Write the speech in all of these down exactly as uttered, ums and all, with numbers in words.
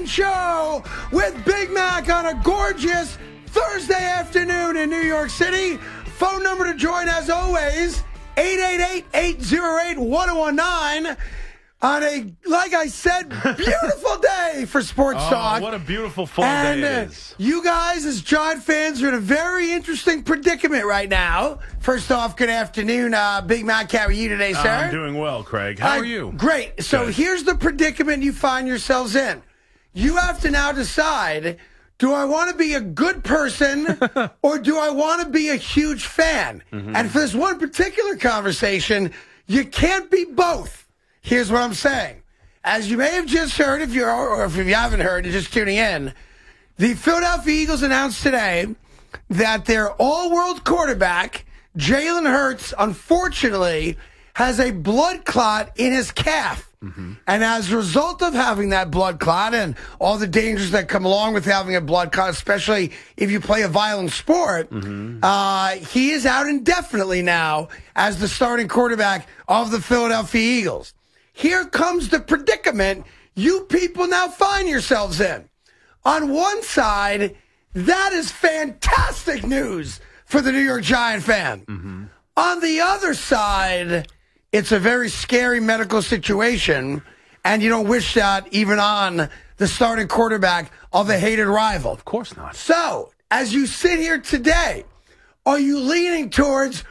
Show with Big Mac on a gorgeous Thursday afternoon in New York City. Phone number to join, as always, eight eight eight, eight oh eight, one oh one nine. On a, like I said, beautiful day for Sports oh, Talk. What a beautiful fall and, day it uh, is. You guys, as Giant fans, are in a very interesting predicament right now. First off, good afternoon. Uh, Big Mac, how are you today, sir? I'm doing well, Craig. How uh, are you? Great. So Good. Here's the predicament you find yourselves in. You have to now decide, do I want to be a good person or do I want to be a huge fan? Mm-hmm. And for this one particular conversation, you can't be both. Here's what I'm saying. As you may have just heard, if you're, or if you haven't heard, you're just tuning in, the Philadelphia Eagles announced today that their all-world quarterback, Jalen Hurts, unfortunately, has a blood clot in his calf. Mm-hmm. And as a result of having that blood clot and all the dangers that come along with having a blood clot, especially if you play a violent sport, mm-hmm. uh, he is out indefinitely now as the starting quarterback of the Philadelphia Eagles. Here comes the predicament you people now find yourselves in. On one side, that is fantastic news for the New York Giant fan. Mm-hmm. On the other side, it's a very scary medical situation, and you don't wish that even on the starting quarterback of a hated rival. Of course not. So, as you sit here today, are you leaning towards,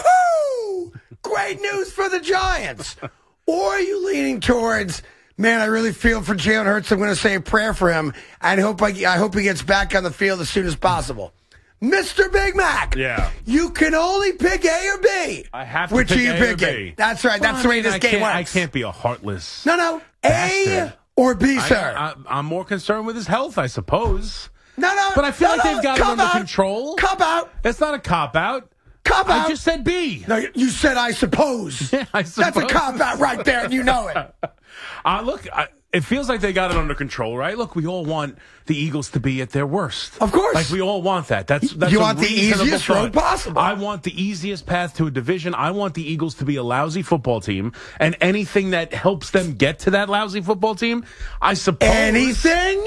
woohoo, great news for the Giants? Or are you leaning towards, man, I really feel for Jalen Hurts. I'm going to say a prayer for him, and hope I, I hope he gets back on the field as soon as possible. Mister Big Mac, yeah, you can only pick A or B. I have to Which pick are you A picking? or B. That's right. Well, That's the way I mean, this I game works. I can't be a heartless. No, no. bastard. A or B, sir. I, I, I'm more concerned with his health, I suppose. No, no. But I feel no, like no, they've got it under out. control. Cop out. It's not a cop out. Cop out. I just said B. No, you said I suppose. Yeah, I suppose. That's a cop out right there, and you know it. Uh, look, I, it feels like they got it under control, right? Look, we all want the Eagles to be at their worst. Of course. Like, we all want that. That's, that's You a want the reasonable easiest thought. road possible. I want the easiest path to a division. I want the Eagles to be a lousy football team, and anything that helps them get to that lousy football team, I suppose. Anything?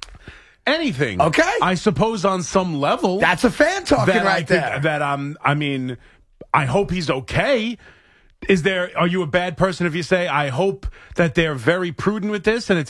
Anything. Okay. I suppose on some level. That's a fan talking that right I could, there. That, um, I mean, I hope he's okay. Is there? Are you a bad person if you say, I hope that they're very prudent with this and it's